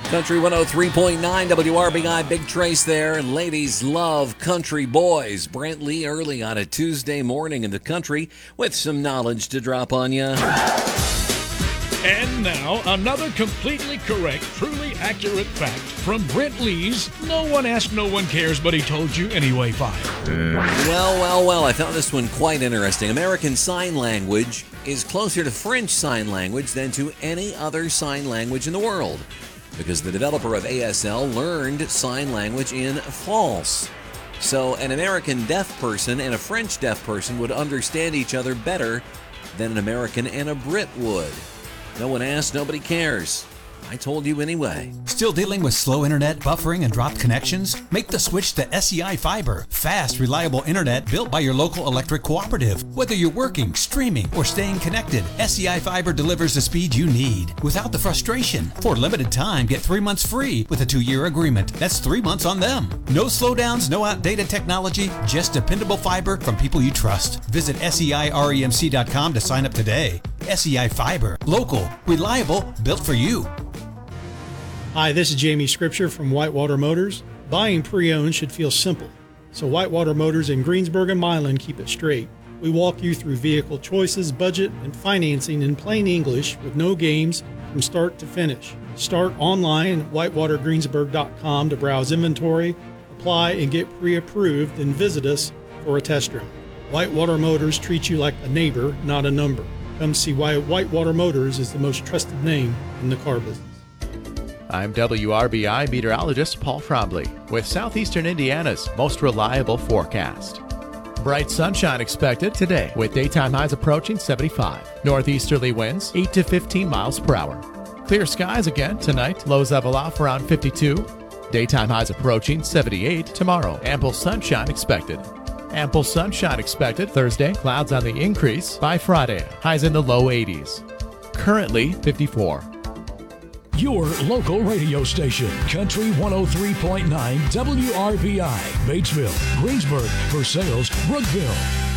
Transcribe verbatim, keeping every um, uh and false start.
Country one oh three point nine W R B I, Big Trace there. Ladies love country boys. Brent Lee early on a Tuesday morning in the country with some knowledge to drop on you. And now, another completely correct, truly accurate fact from Brent Lee's No One Asked, No One Cares, But He Told You Anyway file. Well, well, well, I found this one quite interesting. American Sign Language is closer to French Sign Language than to any other sign language in the world, because the developer of A S L learned sign language in France. So an American deaf person and a French deaf person would understand each other better than an American and a Brit would. No one asked, nobody cares. I told you anyway. Still dealing with slow internet, buffering, and dropped connections? Make the switch to S E I Fiber. Fast, reliable internet built by your local electric cooperative. Whether you're working, streaming, or staying connected, S E I Fiber delivers the speed you need without the frustration. For a limited time, get three months free with a two-year agreement. That's three months on them. No slowdowns, no outdated technology, just dependable fiber from people you trust. Visit S E I remc dot com to sign up today. S E I Fiber. Local, reliable, built for you. Hi, this is Jamie Scripture from Whitewater Motors. Buying pre-owned should feel simple, so Whitewater Motors in Greensburg and Milan keep it straight. We walk you through vehicle choices, budget, and financing in plain English with no games from start to finish. Start online at whitewater greensburg dot com to browse inventory, apply, and get pre-approved, and visit us for a test drive. Whitewater Motors treats you like a neighbor, not a number. Come see why Whitewater Motors is the most trusted name in the car business. I'm W R B I meteorologist Paul Frombly with Southeastern Indiana's most reliable forecast. Bright sunshine expected today with daytime highs approaching seventy-five. Northeasterly winds eight to fifteen miles per hour. Clear skies again tonight. Lows level off around fifty-two. Daytime highs approaching seventy-eight tomorrow. Ample sunshine expected. Ample sunshine expected Thursday. Clouds on the increase by Friday. Highs in the low eighties. Currently fifty-four. Your local radio station, Country one oh three point nine W R B I, Batesville, Greensburg, Versailles, Brookville.